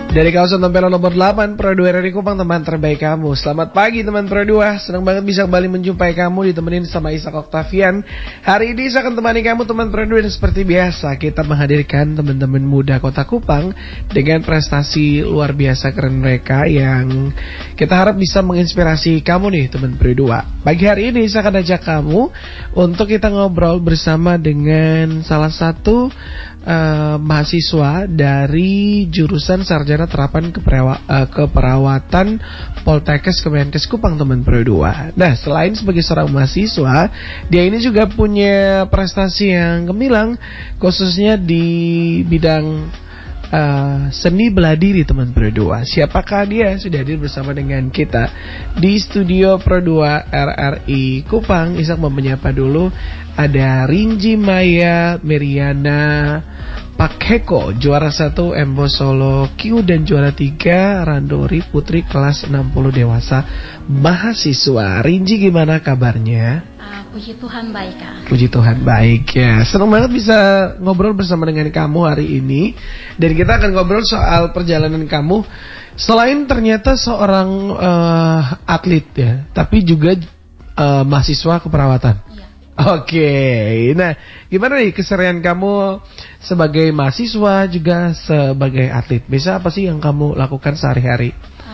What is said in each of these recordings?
Dari kawasan Tempelo nomor 8, Pro 2 RRI Kupang, teman terbaik kamu. Selamat pagi teman Pro 2, senang banget bisa kembali menjumpai kamu, ditemenin sama Ishak Octavian. Hari ini saya akan temani kamu teman Pro 2, dan seperti biasa kita menghadirkan teman-teman muda Kota Kupang dengan prestasi luar biasa keren mereka yang kita harap bisa menginspirasi kamu nih teman Pro 2. Pagi hari ini saya akan ajak kamu untuk kita ngobrol bersama dengan salah satu mahasiswa dari jurusan Sarjana Terapan Keperawatan Poltekkes Kemenkes Kupang teman Pro 2. Nah, selain sebagai seorang mahasiswa, dia ini juga punya prestasi yang gemilang, khususnya di bidang seni bela diri teman Pro 2. Siapakah dia? Sudah hadir bersama dengan kita di studio Pro 2 RRI Kupang. Ishak mau menyapa dulu. Ada Rinji Maya Meriana Pakheko, juara 1 Embo Solo Q, dan juara 3 Randori Putri kelas 60 dewasa mahasiswa. Rinji, gimana kabarnya? Puji Tuhan baik, Kak. Puji Tuhan baik ya. Senang banget bisa ngobrol bersama dengan kamu hari ini. Dan kita akan ngobrol soal perjalanan kamu. Selain ternyata seorang atlet ya, tapi juga mahasiswa keperawatan. Iya. Oke. Nah, gimana nih keseharian kamu sebagai mahasiswa juga sebagai atlet? Biasa apa sih yang kamu lakukan sehari-hari?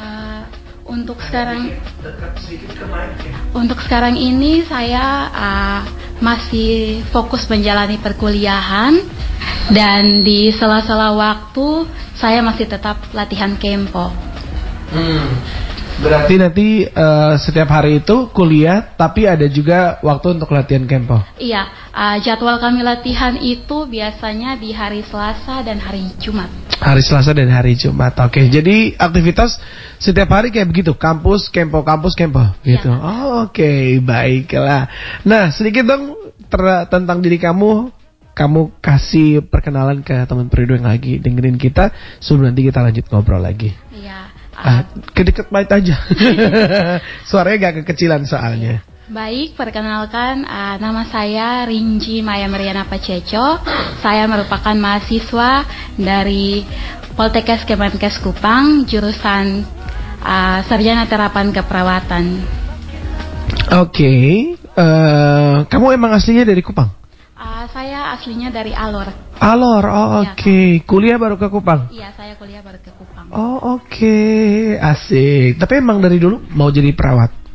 Untuk sekarang ini saya masih fokus menjalani perkuliahan, dan di sela-sela waktu saya masih tetap latihan kempo. Berarti nanti setiap hari itu kuliah, tapi ada juga waktu untuk latihan kempo. Iya, jadwal kami latihan itu biasanya di hari Selasa dan hari Jumat. Hari Selasa dan hari Jumat. Oke, jadi aktivitas setiap hari kayak begitu, kampus kempo gitu. Ya. Oh, oke, baiklah. Nah, sedikit dong tentang diri kamu. Kamu kasih perkenalan ke teman Perindo yang lagi dengerin kita, sebelum nanti kita lanjut ngobrol lagi. Iya. Kedeket mic aja. Suaranya gak kekecilan soalnya. Baik, perkenalkan, nama saya Rinji Maya Meriana Pakheko. Saya merupakan mahasiswa dari Poltekkes Kemenkes Kupang, jurusan Sarjana Terapan Keperawatan. Oke, kamu emang aslinya dari Kupang? Saya aslinya dari Alor. Alor, oke. Kuliah baru ke Kupang? Iya, saya kuliah baru ke Kupang. Oh, oke. Asik. Tapi emang dari dulu mau jadi perawat?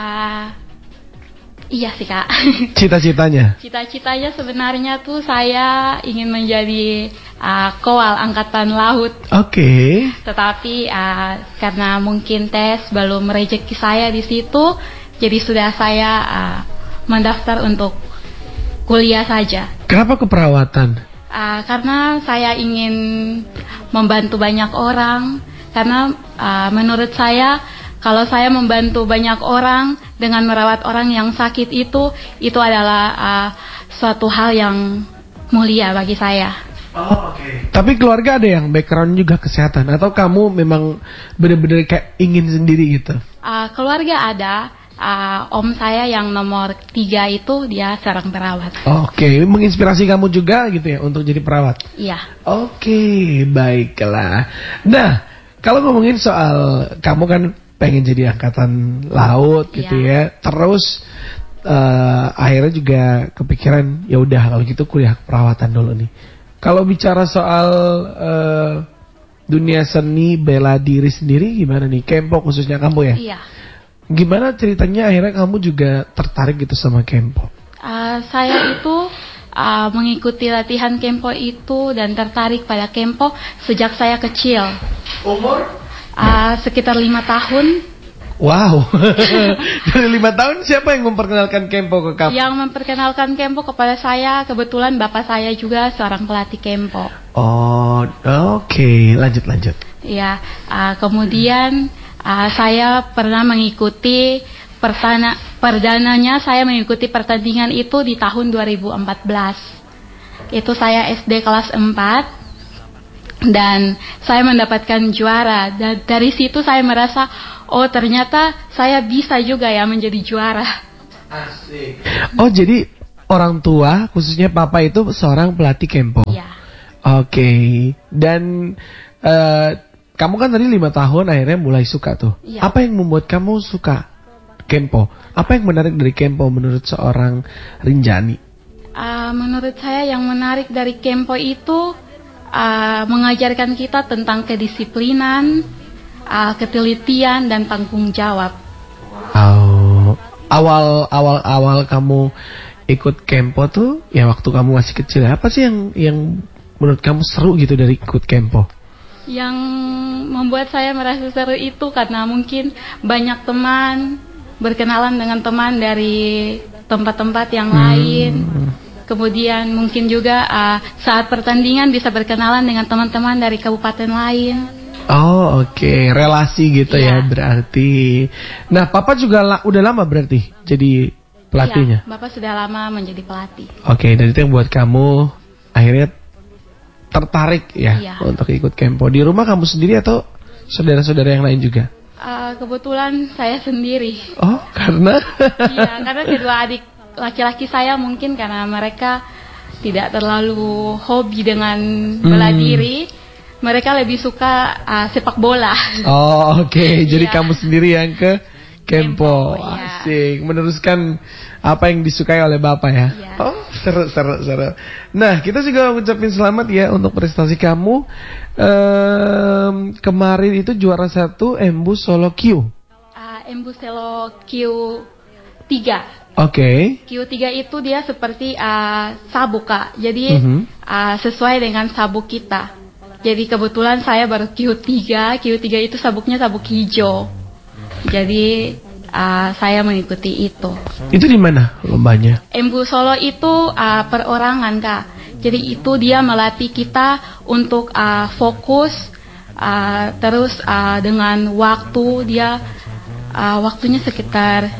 Iya sih, Kak. Cita-citanya? Cita-citanya sebenarnya tuh saya ingin menjadi kowal angkatan laut. Oke. Tetapi karena mungkin tes belum rezeki saya di situ, jadi sudah saya mendaftar untuk kuliah saja. Kenapa keperawatan? Karena saya ingin membantu banyak orang. Karena menurut saya, kalau saya membantu banyak orang dengan merawat orang yang sakit itu adalah suatu hal yang mulia bagi saya. Oh, oke. Tapi keluarga ada yang background juga kesehatan, atau kamu memang benar-benar kayak ingin sendiri gitu? Keluarga ada. Om saya yang nomor 3 itu dia seorang perawat. Oke, menginspirasi kamu juga gitu ya untuk jadi perawat? Iya. Oke, baiklah. Nah, kalau ngomongin soal kamu kan pengen jadi angkatan laut gitu ya, terus akhirnya juga kepikiran ya udah kalau gitu kuliah perawatan dulu nih. Kalau bicara soal dunia seni bela diri sendiri gimana nih, kempo khususnya kamu ya? Iya. Gimana ceritanya akhirnya kamu juga tertarik gitu sama kempo? Saya itu mengikuti latihan kempo itu dan tertarik pada kempo sejak saya kecil. Umur? Sekitar 5 tahun. Wow. Dari 5 tahun siapa yang memperkenalkan kempo ke kamu? Yang memperkenalkan kempo kepada saya kebetulan bapak saya juga seorang pelatih kempo. Oh, oke. Lanjut. Ya, kemudian saya pernah mengikuti perdananya saya mengikuti pertandingan itu di tahun 2014. Itu saya SD kelas 4 dan saya mendapatkan juara. Dan dari situ saya merasa, oh ternyata saya bisa juga ya menjadi juara. Asik. Oh, jadi orang tua khususnya papa itu seorang pelatih kempo. Iya. Oke. Dan kamu kan tadi 5 tahun akhirnya mulai suka tuh. Iya. Apa yang membuat kamu suka Kempo? Apa yang menarik dari Kempo menurut seorang Rinjani? Menurut saya yang menarik dari Kempo itu mengajarkan kita tentang kedisiplinan, ketelitian dan tanggung jawab. Awal kamu ikut Kempo tuh ya waktu kamu masih kecil. Apa sih yang menurut kamu seru gitu dari ikut Kempo? Yang membuat saya merasa seru itu karena mungkin banyak teman, berkenalan dengan teman dari tempat-tempat yang lain. Kemudian mungkin juga saat pertandingan bisa berkenalan dengan teman-teman dari kabupaten lain. Oh oke. Relasi gitu ya berarti. Nah Papa juga udah lama berarti jadi pelatihnya? Iya, Bapak sudah lama menjadi pelatih. Oke, dan itu yang buat kamu akhirnya tertarik ya untuk ikut Kempo. Di rumah kamu sendiri atau saudara-saudara yang lain juga? Kebetulan saya sendiri. Oh, karena? Iya, karena kedua adik laki-laki saya mungkin karena mereka tidak terlalu hobi dengan bela diri. Mereka lebih suka sepak bola. Oh, oke. Jadi kamu sendiri yang ke Kempo. Iya. Asik. Meneruskan apa yang disukai oleh Bapak ya. Iya. Oh, seru. Nah, kita juga ucapin selamat ya untuk prestasi kamu. Kemarin itu juara 1 Embus Solo Q. Embus Solo Q3. Oke. Q3 itu dia seperti sabuk, Kak. Jadi sesuai dengan sabuk kita. Jadi kebetulan saya baru Q3 itu sabuknya sabuk hijau. Jadi saya mengikuti itu. Itu di mana lombanya? Embus Solo itu perorangan, Kak. Jadi itu dia melatih kita untuk fokus, terus dengan waktu dia waktunya sekitar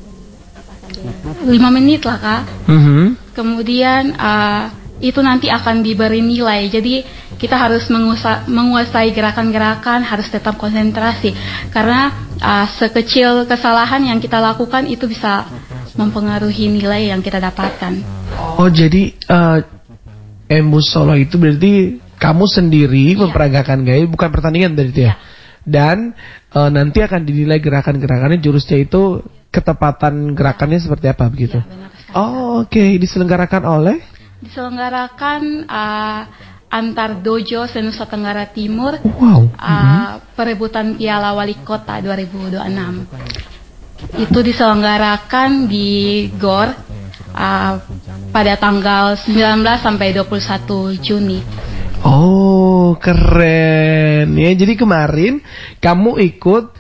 5 menit lah, Kak. Kemudian itu nanti akan diberi nilai. Jadi kita harus menguasai gerakan-gerakan, harus tetap konsentrasi. Karena sekecil kesalahan yang kita lakukan itu bisa mempengaruhi nilai yang kita dapatkan. Oh, jadi Embus Solo itu berarti kamu sendiri memperagakan gaya, bukan pertandingan berarti ya? Dan nanti akan dinilai gerakan-gerakannya, jurusnya itu ketepatan gerakannya seperti apa begitu? Ya, benar sekali. Oh, oke. Diselenggarakan oleh? Diselenggarakan antar dojo se-Nusa Tenggara Timur. Wow. Perebutan Piala Wali Kota 2026. Itu diselenggarakan di GOR pada tanggal 19 sampai 21 Juni. Oh, keren. Ya, jadi kemarin kamu ikut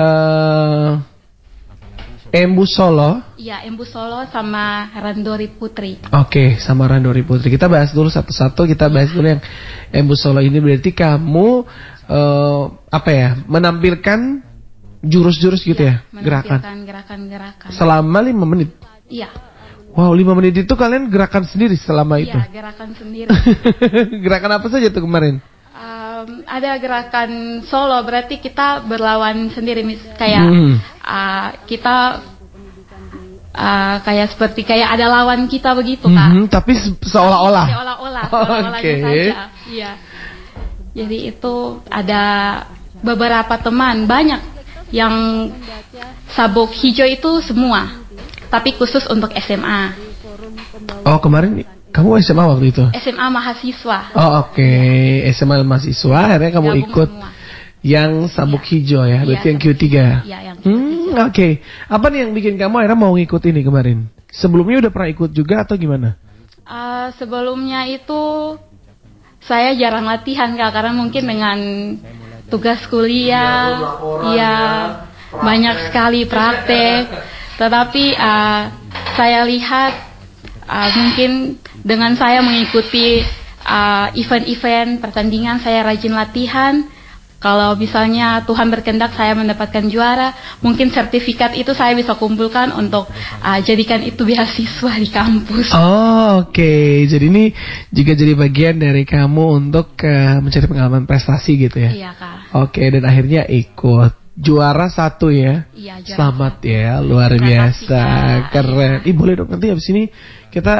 Embus Solo. Iya, Embus Solo sama Randori Putri. Oke, sama Randori Putri. Kita bahas dulu satu-satu. Kita bahas dulu yang Embus Solo ini. Berarti kamu menampilkan jurus-jurus gitu ya? Gerakan-gerakan. Selama 5 menit? Iya. Wow, 5 menit itu kalian gerakan sendiri selama itu? Iya, gerakan sendiri. Gerakan apa saja tuh kemarin? Ada gerakan solo, berarti kita berlawan sendiri, kayak kita kayak seperti kayak ada lawan kita begitu, Kak. Tapi seolah-olah. Seolah-olahnya saja. Iya. Jadi itu ada beberapa teman, banyak yang sabuk hijau itu semua, tapi khusus untuk SMA. Oh, kemarin kamu SMA waktu itu? SMA mahasiswa. Oh, oke. SMA mahasiswa, akhirnya kamu Gabung ikut semua. yang sabuk hijau ya, berarti yang Q3. Iya, yang Q3. Oke. Apa nih yang bikin kamu akhirnya mau ngikut ini kemarin? Sebelumnya udah pernah ikut juga atau gimana? Sebelumnya itu saya jarang latihan, Kak, karena mungkin dengan tugas kuliah, banyak sekali praktek. Tetapi saya lihat mungkin dengan saya mengikuti event-event pertandingan, saya rajin latihan. Kalau misalnya Tuhan berkehendak saya mendapatkan juara, mungkin sertifikat itu saya bisa kumpulkan untuk jadikan itu beasiswa di kampus. Oh, oke. Jadi ini juga jadi bagian dari kamu untuk mencari pengalaman prestasi gitu ya? Iya, Kak. Oke, dan akhirnya ikut. Juara 1 ya? Iya, juara Selamat 1. ya, luar Terima biasa, kasih, Kak. keren. Boleh dong nanti abis ini kita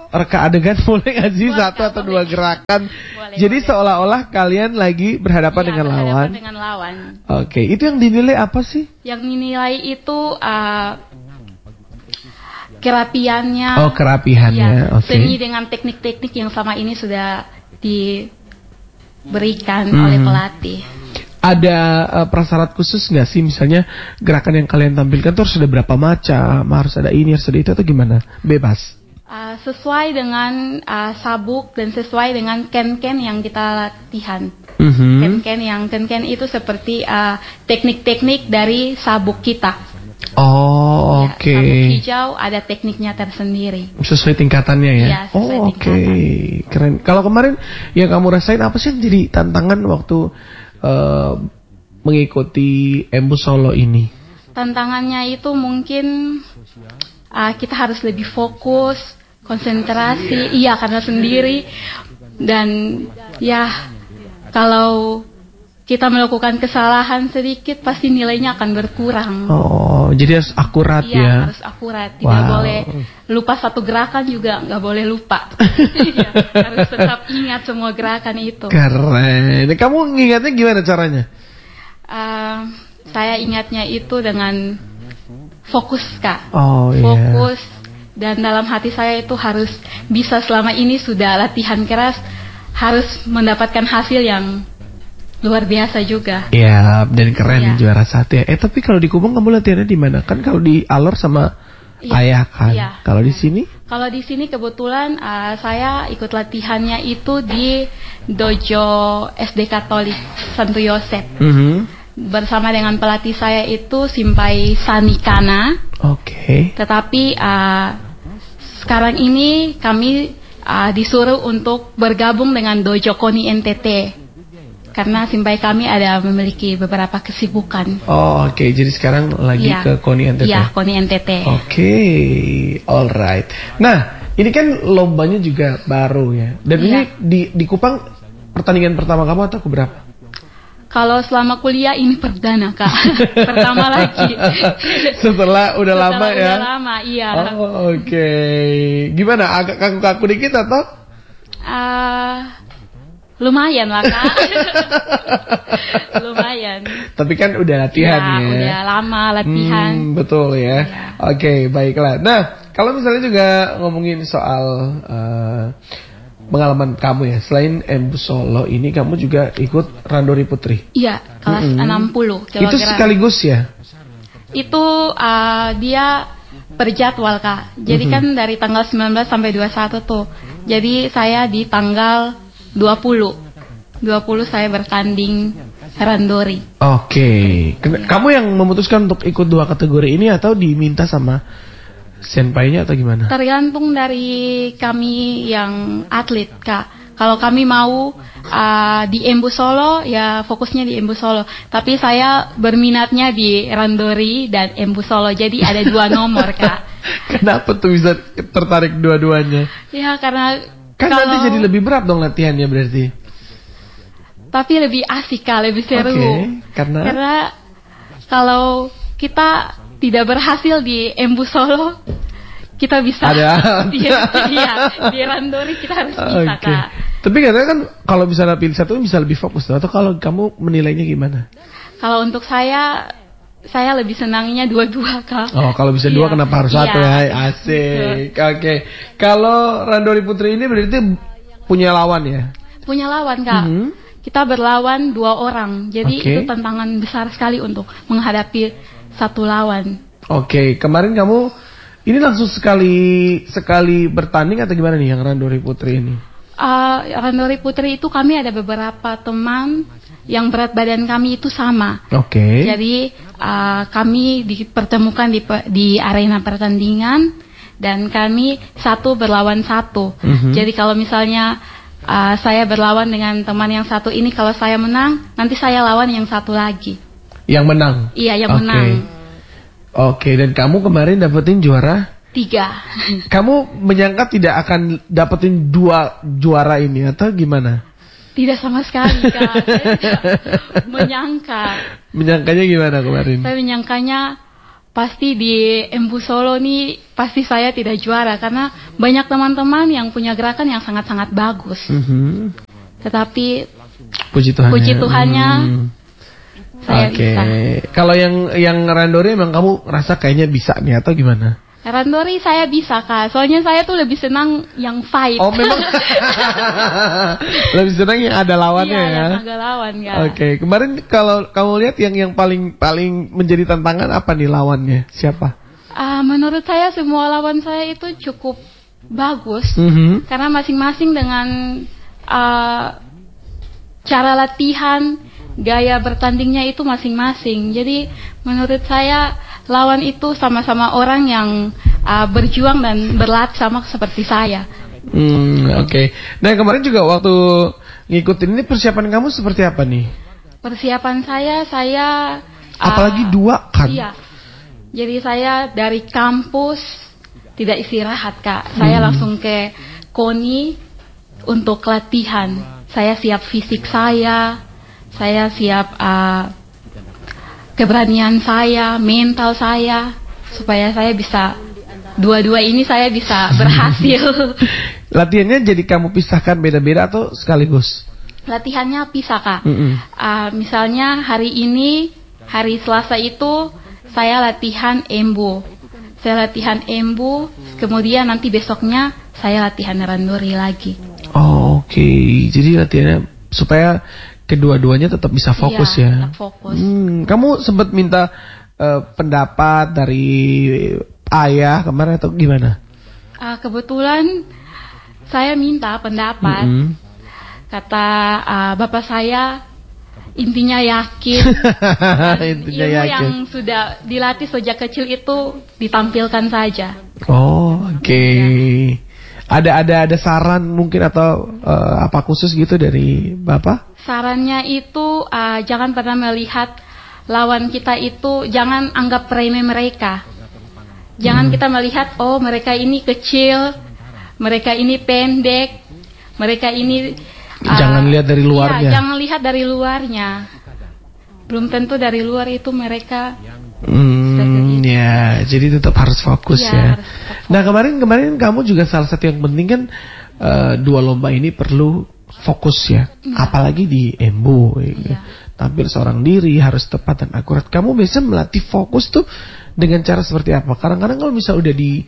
reka adegan boleh nggak sih? Boleh, Satu Kak, atau boleh. dua gerakan. Boleh, Jadi boleh. seolah-olah kalian lagi berhadapan dengan lawan. Berhadapan dengan lawan. Oke, itu yang dinilai apa sih? Yang dinilai itu kerapiannya. Oh, kerapihannya. Oke. Seni dengan teknik-teknik yang sama ini sudah diberikan oleh pelatih. Ada prasyarat khusus nggak sih, misalnya gerakan yang kalian tampilkan tuh harus ada berapa macam, harus ada ini, harus ada itu, atau gimana? Bebas. Sesuai dengan sabuk dan sesuai dengan ken-ken yang kita latihan. Ken-ken itu seperti teknik-teknik dari sabuk kita. Oh, Ya, oke. sabuk hijau ada tekniknya tersendiri. Sesuai tingkatannya ya? Iya, sesuai Oh, oke. tingkatan. Keren. Kalau kemarin yang kamu rasain apa sih yang jadi tantangan waktu mengikuti Embu Solo ini? Tantangannya itu mungkin kita harus lebih fokus, konsentrasi, karena sendiri, dan ya kalau kita melakukan kesalahan sedikit pasti nilainya akan berkurang. Oh, jadi harus akurat Iya, ya? harus akurat, tidak Wow. boleh lupa satu gerakan juga nggak boleh lupa. Iya, harus tetap ingat semua gerakan itu. Keren. Kamu ngingatnya gimana caranya? Saya ingatnya itu dengan fokus, Kak. Oh iya. Fokus, dan dalam hati saya itu harus bisa, selama ini sudah latihan keras, harus mendapatkan hasil yang luar biasa juga. Iya, dan keren Iya. juara satu ya. Tapi kalau di Kubang kamu latihannya di mana? Kan kalau di Alor sama Iya. ayah kan. Iya. Kalau di sini? Kalau di sini kebetulan saya ikut latihannya itu di Dojo SD Katolik Santo Yosep. Bersama dengan pelatih saya itu Simpai Sanikana. Oke. Tetapi sekarang ini kami disuruh untuk bergabung dengan Dojo Koni NTT. Karena Simpai kami ada memiliki beberapa kesibukan. Oh, oke. Jadi sekarang lagi Iya. ke Koni NTT. Iya, Koni NTT. Oke, alright. Nah, ini kan lombanya juga baru ya. Dan Iya. ini di Kupang pertandingan pertama kamu atau keberapa? Kalau selama kuliah ini perdana, Kak. Pertama lagi. Setelah udah lama ya? Udah lama, iya. Oh, oke. Gimana? Agak kaku-kaku dikit atau? Lumayan lah, Kak. Lumayan. Tapi kan udah latihan ya. Udah lama latihan. Betul ya. Iya. Oke, baiklah. Nah, kalau misalnya juga ngomongin soal pengalaman kamu ya, selain Embu Solo ini kamu juga ikut Randori Putri. Iya, kelas 60 kg. Itu sekaligus ya? Itu dia berjadwal, Kak. Jadi kan dari tanggal 19 sampai 21 tuh. Jadi saya di tanggal 20 saya bertanding Randori. Oke. Kamu yang memutuskan untuk ikut dua kategori ini atau diminta sama senpainya atau gimana? Tergantung dari kami yang atlet, Kak. Kalau kami mau di Embu Solo, ya fokusnya di Embu Solo. Tapi saya berminatnya di Randori dan Embu Solo. Jadi ada dua nomor, Kak. Kenapa tuh bisa tertarik dua-duanya? Ya karena Kan nanti jadi lebih berat dong latihannya berarti. Tapi lebih asik, Kak, lebih seru. Oke, Karena kalau kita tidak berhasil di Embu Solo, kita bisa di Randori kita harus bisa, Oke. Kak. Tapi katanya kan kalau bisa pilih satu bisa lebih fokus, atau kalau kamu menilainya gimana? Kalau untuk saya lebih senangnya dua-dua, Kak. Oh, kalau bisa dua Iya. kenapa harus satu Iya. ya? Asik. Oke. Kalau Randori Putri ini berarti punya lawan ya? Punya lawan, Kak. Kita berlawan 2 orang. Jadi Oke. itu tantangan besar sekali untuk menghadapi satu lawan. Oke, kemarin kamu ini langsung sekali bertanding atau gimana nih yang Randori Putri ini? Randori Putri itu kami ada beberapa teman yang berat badan kami itu sama. Oke. Jadi kami dipertemukan di arena pertandingan dan kami satu berlawan satu. Jadi kalau misalnya saya berlawan dengan teman yang satu ini, kalau saya menang, nanti saya lawan yang satu lagi. Yang menang? Iya, yang Oke. menang. Oke, dan kamu kemarin dapetin juara? 3. Kamu menyangka tidak akan dapetin 2 juara ini atau gimana? Tidak sama sekali, Kak. Saya tidak menyangka. Menyangkanya gimana kemarin? Saya menyangkanya pasti di Embu Solo nih pasti saya tidak juara karena banyak teman-teman yang punya gerakan yang sangat-sangat bagus. Tetapi puji Tuhannya saya bisa. Kalau yang randori emang kamu rasa kayaknya bisa nih atau gimana? Randori saya bisa Kak, soalnya saya tuh lebih senang yang fight. Oh memang lebih senang yang ada lawannya ya? Yang ada lawan ya. Oke, kemarin kalau kamu lihat yang paling menjadi tantangan apa nih lawannya? Siapa? Menurut saya semua lawan saya itu cukup bagus. Karena masing-masing dengan cara latihan, gaya bertandingnya itu masing-masing. Jadi menurut saya lawan itu sama-sama orang yang berjuang dan berlatih sama seperti saya. Oke. Nah kemarin juga waktu ngikutin ini persiapan kamu seperti apa nih? Persiapan saya apalagi 2 kan? Iya. Jadi saya dari kampus tidak istirahat Kak. Saya langsung ke KONI untuk latihan. Saya siap fisik saya siap keberanian saya, mental saya, supaya saya bisa dua-dua ini saya bisa berhasil. Latihannya jadi kamu pisahkan beda-beda atau sekaligus? Latihannya pisah Kak. Misalnya hari ini, hari Selasa itu saya latihan Embu. Kemudian nanti besoknya saya latihan randori lagi. Oke. Jadi latihannya supaya kedua-duanya tetap bisa fokus ya. Tetap fokus. Kamu sempat minta pendapat dari ayah kemarin atau gimana? Kebetulan saya minta pendapat. Kata bapak saya intinya yakin. Intinya ilmu yakin. yang sudah dilatih sejak kecil itu ditampilkan saja. Oke. Ada saran mungkin atau apa khusus gitu dari bapak? Sarannya itu jangan pernah melihat lawan kita itu, jangan anggap remeh mereka. Jangan kita melihat mereka ini kecil, mereka ini pendek, mereka ini jangan lihat dari luarnya. Iya, jangan lihat dari luarnya. Belum tentu dari luar itu mereka. Ya, jadi tetap harus fokus ya. Harus fokus. Nah kemarin kamu juga salah satu yang penting kan 2 lomba ini perlu fokus ya, apalagi di Embu. Tampil seorang diri harus tepat dan akurat. Kamu biasa melatih fokus tuh dengan cara seperti apa? Kadang-kadang kalau misal udah di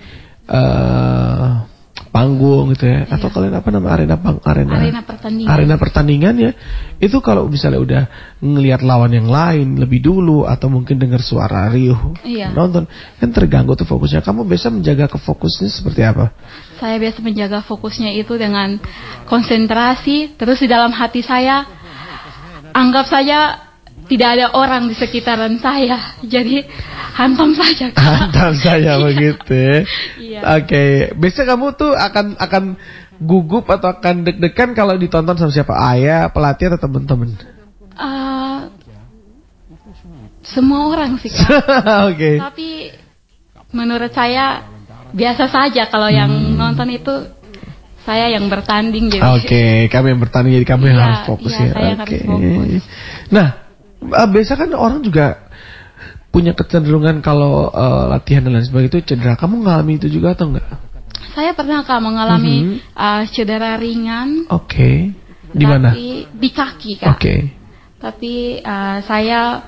panggung gitu ya, atau kalian apa nama arena pertandingan ya, itu kalau misalnya udah ngelihat lawan yang lain lebih dulu atau mungkin dengar suara riuh nonton kan terganggu tuh fokusnya. Kamu biasa menjaga kefokusnya seperti apa? Saya biasa menjaga fokusnya itu dengan konsentrasi, terus di dalam hati saya anggap saja tidak ada orang di sekitaran saya, jadi hantam saja. Hantam saja begitu. Iya. Oke, biasanya kamu tuh akan gugup atau akan deg-degan kalau ditonton sama siapa? Ayah, pelatih atau teman-teman? Semua orang sih Kak. Oke. Tapi menurut saya biasa saja kalau yang nonton itu. Saya yang bertanding jadi. Oke, kamu yang bertanding jadi kamu yang harus fokus ya. Saya harus fokus. Nah, biasa kan orang juga punya kecenderungan kalau latihan dan lain sebagainya itu cedera. Kamu mengalami itu juga atau enggak? Saya pernah Kak mengalami cedera ringan. Oke. Di mana? Di kaki Kak. Oke. Tapi saya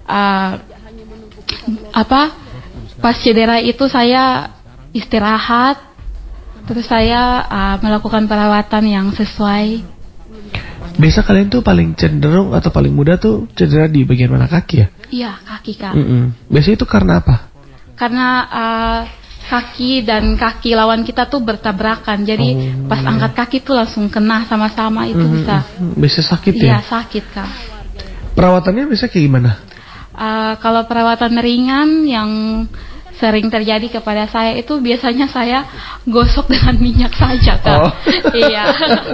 pas cedera itu saya istirahat. Terus saya melakukan perawatan yang sesuai. Biasa kalian tuh paling cenderung atau paling mudah tuh cedera di bagian mana, kaki ya? Iya, kaki Kak. Biasanya itu karena apa? Karena kaki dan kaki lawan kita tuh bertabrakan. Jadi pas angkat kaki tuh langsung kena sama-sama itu bisa. Bisa sakit ya? Iya, sakit Kak. Perawatannya bisa kayak gimana? Kalau perawatan ringan yang sering terjadi kepada saya itu biasanya saya gosok dengan minyak saja Kak. Iya.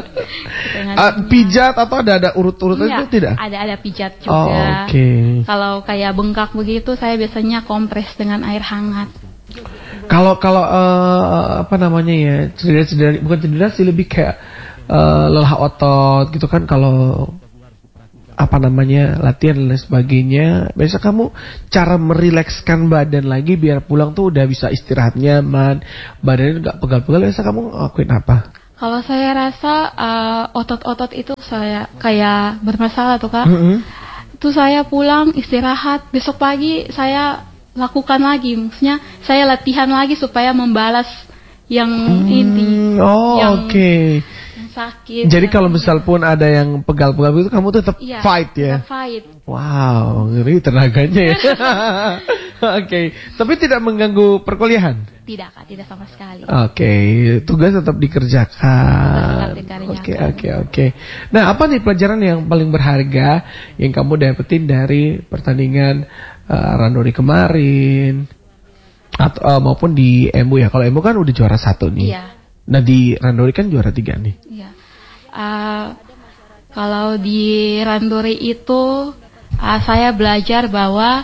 Pijat atau ada urut-urutan itu tidak? Ada pijat juga. Oke. Kalau kayak bengkak begitu saya biasanya kompres dengan air hangat. Kalau apa namanya ya, cedera bukan cedera sih, lebih kayak lelah otot gitu kan. Kalau latihan dan lain sebagainya. Biasa kamu cara merilekskan badan lagi biar pulang tuh udah bisa istirahat nyaman, badannya nggak pegal-pegal. Biasa kamu ngelakuin apa? Kalau saya rasa otot-otot itu saya kayak bermasalah tuh Kak. Itu saya pulang istirahat, besok pagi saya lakukan lagi. Maksudnya saya latihan lagi supaya membalas yang ini. Yang sakit. Jadi kalau misal pun ada yang pegal-pegal itu kamu tetap fight ya? Fight. Wow, ngeri tenaganya ya. Oke. Tapi tidak mengganggu perkuliahan? Tidak Kak, tidak sama sekali. Oke, tugas tetap dikerjakan. Oke. Nah, apa nih pelajaran yang paling berharga yang kamu dapetin dari pertandingan randori kemarin? Atau maupun di EMU ya? Kalau EMU kan udah juara 1 nih. Iya. Nah di randori kan juara 3 nih. Iya. Kalau di randori itu saya belajar bahwa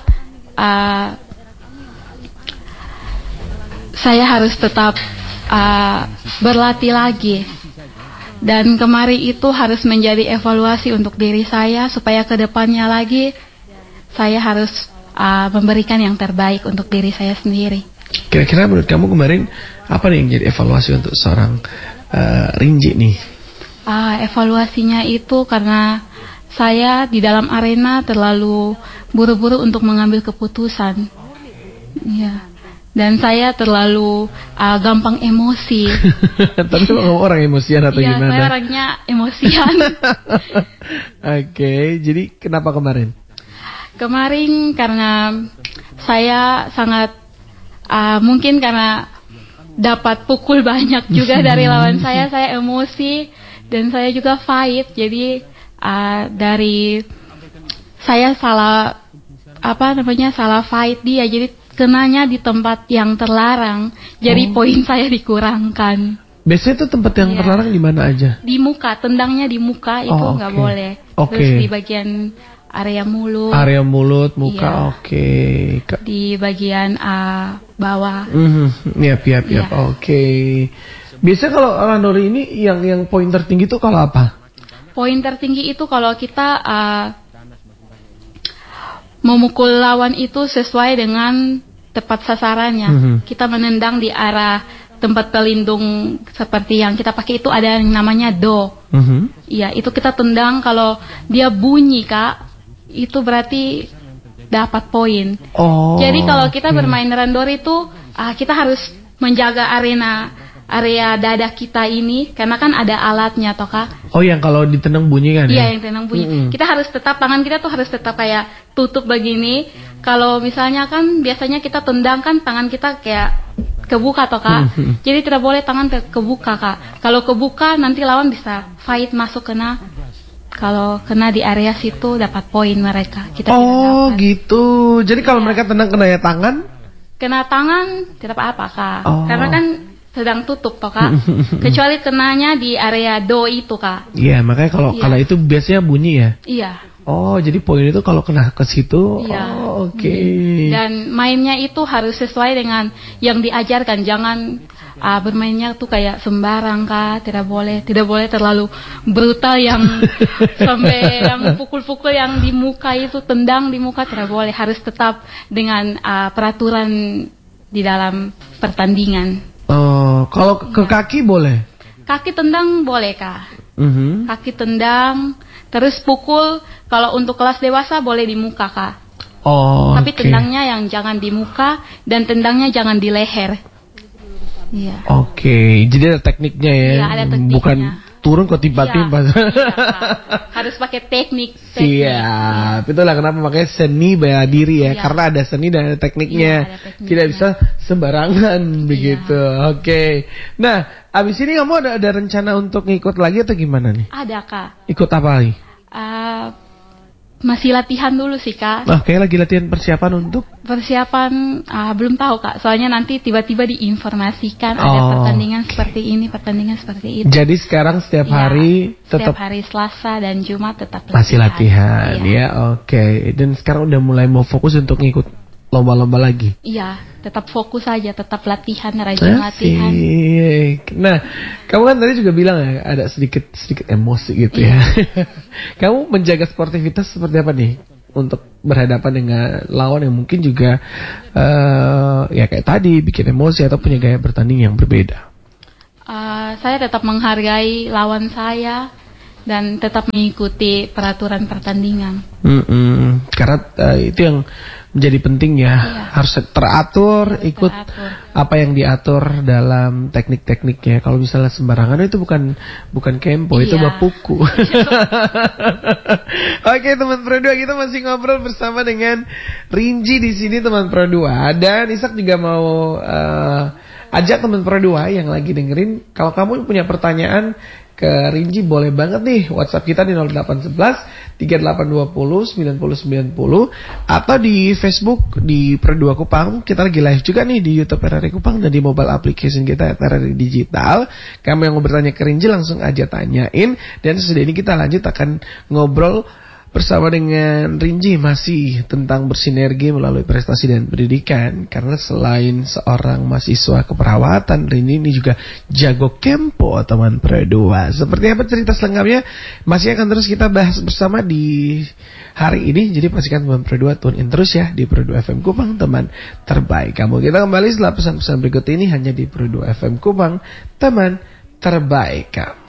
saya harus tetap berlatih lagi. Dan kemarin itu harus menjadi evaluasi untuk diri saya supaya kedepannya lagi saya harus memberikan yang terbaik untuk diri saya sendiri. Kira-kira menurut kamu kemarin apa nih yang jadi evaluasi untuk seorang Rinji nih? Evaluasinya itu karena saya di dalam arena terlalu buru-buru untuk mengambil keputusan. Ya. Dan saya terlalu gampang emosi. Tapi orang emosian atau gimana? Iya, saya orangnya emosian. Oke, jadi kenapa kemarin? Kemarin karena saya sangat mungkin karena dapat pukul banyak juga dari lawan saya emosi dan saya juga fight. Jadi dari saya salah fight dia, jadi kenanya di tempat yang terlarang. Jadi poin saya dikurangkan. Biasanya tuh tempat yang terlarang di mana aja? Di muka, tendangnya di muka itu nggak boleh. Terus di bagian area mulut, muka, di bagian bawah. Yap. Oke. Biasanya kalau randori ini yang poin tertinggi itu kalau apa? Poin tertinggi itu kalau kita memukul lawan itu sesuai dengan tepat sasarannya. Kita menendang di arah tempat pelindung seperti yang kita pakai itu ada yang namanya do. Iya, itu kita tendang kalau dia bunyi Kak. Itu berarti dapat poin. Jadi kalau kita bermain randori itu kita harus menjaga area dada kita ini karena kan ada alatnya toh Kak. Yang kalau ditendang bunyi kan? Iya, yang tendang bunyi. Kita harus tetap tangan kita tuh harus tetap kayak tutup begini. Kalau misalnya kan biasanya kita tendang kan tangan kita kayak kebuka toh Kak. Jadi tidak boleh tangan kebuka Kak. Kalau kebuka nanti lawan bisa fight masuk kena. Kalau kena di area situ dapat poin mereka. Kita gitu. Jadi kalau mereka tendang kena tangan? Kena tangan tidak apa-apa Kak. Karena kan sedang tutup toh Kak. Kecuali kenanya di area do itu Kak. Iya, makanya kalau itu biasanya bunyi ya? Iya. Jadi poin itu kalau kena ke situ. Iya. Oke. Dan mainnya itu harus sesuai dengan yang diajarkan. Jangan bermainnya tuh kayak sembarang Kak. Tidak boleh terlalu brutal yang sampai yang pukul-pukul yang di muka itu, tendang di muka tidak boleh. Harus tetap dengan peraturan di dalam pertandingan. Kalau ke kaki boleh? Kaki tendang boleh Kak. Kaki tendang, terus pukul. Kalau untuk kelas dewasa boleh di muka Kak. Tapi tendangnya yang jangan di muka dan tendangnya jangan di leher. Iya. Jadi ada tekniknya ya. Iya, ada tekniknya. Bukan turun kok timpa-timpa. Iya, harus pakai teknik. Siap. Itulah kenapa makanya seni bela diri ya. Karena ada seni dan ada tekniknya. Ada tekniknya. Tidak bisa sembarangan begitu. Nah, abis ini kamu ada rencana untuk ngikut lagi atau gimana nih? Ada Kak. Ikut apa lagi? Masih latihan dulu sih Kak. Kayak lagi latihan persiapan untuk? Persiapan belum tahu Kak. Soalnya nanti tiba-tiba diinformasikan ada pertandingan seperti ini, pertandingan seperti itu. Jadi sekarang setiap hari tetap? Setiap hari Selasa dan Jumat tetap latihan. Masih latihan ya. Dan sekarang udah mulai mau fokus untuk ngikut lomba-lomba lagi? Iya, tetap fokus saja, tetap latihan, rajin latihan. Nah, kamu kan tadi juga bilang ya ada sedikit emosi gitu ya. Kamu menjaga sportivitas seperti apa nih untuk berhadapan dengan lawan yang mungkin juga ya kayak tadi bikin emosi atau punya gaya bertanding yang berbeda? Saya tetap menghargai lawan saya dan tetap mengikuti peraturan pertandingan. Karena itu yang menjadi penting ya. Harus teratur, ikut apa yang diatur dalam teknik-tekniknya. Kalau misalnya sembarangan itu bukan kempo, itu bapuku. Oke, teman Pro 2, kita masih ngobrol bersama dengan Rinji di sini, teman Pro 2. Dan Ishak juga mau ajak teman Pro 2 yang lagi dengerin, kalau kamu punya pertanyaan ke Rinji boleh banget nih WhatsApp kita di 0811 3820 9090 atau di Facebook di Pro 2 Kupang. Kita lagi live juga nih di YouTube RRI Kupang dan di mobile application kita RRI Digital. Kamu yang mau bertanya ke Rinji langsung aja tanyain, dan sesudah ini kita lanjut akan ngobrol bersama dengan Rinji masih tentang bersinergi melalui prestasi dan pendidikan. Karena selain seorang mahasiswa keperawatan, Rinji ini juga jago kempo, teman Pro 2. Seperti apa cerita selengkapnya masih akan terus kita bahas bersama di hari ini. Jadi pastikan teman Pro 2 tune in terus ya di Pro 2 FM Kupang, teman terbaik kamu. Kita kembali setelah pesan-pesan berikut ini hanya di Pro 2 FM Kupang, teman terbaik kamu.